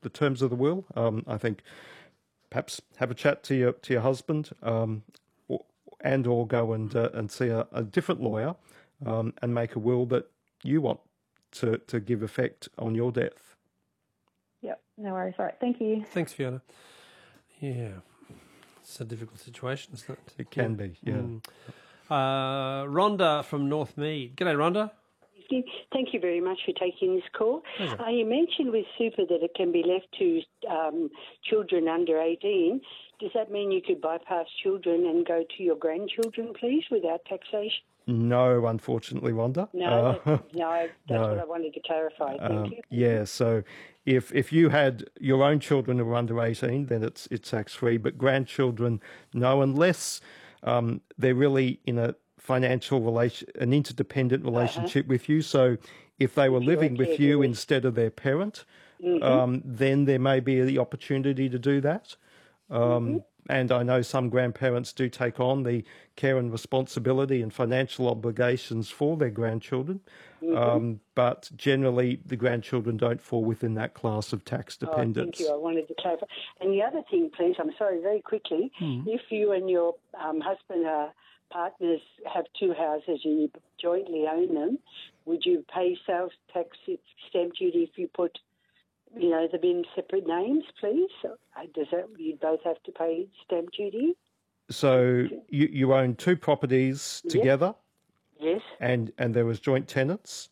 the terms of the will. I think perhaps have a chat to your husband, or go and see a different lawyer, and make a will that you want to give effect on your death. Yep, no worries. All right, thank you. Thanks, Fiona. Yeah, it's a difficult situation, isn't it? It can be, yeah. Rhonda from Northmead. G'day, Rhonda. Thank you very much for taking this call. Pleasure. You mentioned with super that it can be left to children under 18. Does that mean you could bypass children and go to your grandchildren, please, without taxation? No, unfortunately, Rhonda. No, that's no. what I wanted to clarify. Thank you. Yeah, so if you had your own children who were under 18, then it's tax-free, but grandchildren, no, unless they're really in a financial an interdependent relationship with you. So if they were living with you instead of their parent, then there may be the opportunity to do that. And I know some grandparents do take on the care and responsibility and financial obligations for their grandchildren. But generally, the grandchildren don't fall within that class of tax dependents. Thank you. I wanted to clarify. And the other thing, please, I'm sorry, very quickly, if you and your husband are partners, have two houses and you jointly own them, would you pay sales tax stamp duty if you put, them in separate names, please? Does that you both have to pay stamp duty? So you own two properties together? Yes. And there was joint tenants?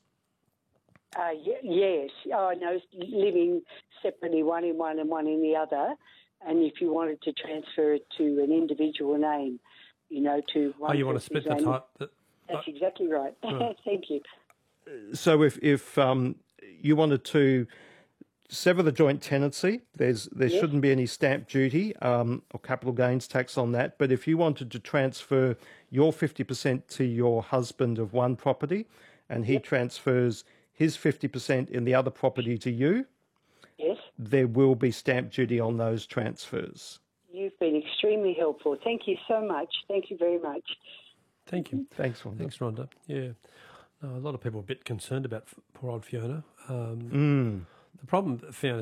Yes. Oh, no, living separately, one in one and one in the other. And if you wanted to transfer it to an individual name, to one. You want to split the type? That's exactly right. Thank you. So if you wanted to sever the joint tenancy, there shouldn't be any stamp duty or capital gains tax on that. But if you wanted to transfer your 50% to your husband of one property and he transfers his 50% in the other property to you, there will be stamp duty on those transfers. You've been extremely helpful. Thank you so much. Thank you very much. Thank you. Thanks, Rhonda. Thanks, Rhonda. Yeah. No, a lot of people are a bit concerned about poor old Fiona. The problem, Fiona,